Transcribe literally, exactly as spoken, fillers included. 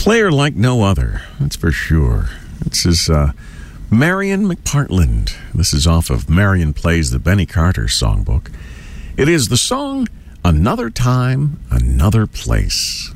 player like no other, that's for sure. This is uh, Marion McPartland. This is off of Marion Plays the Benny Carter songbook. It is the song Another Time, Another Place.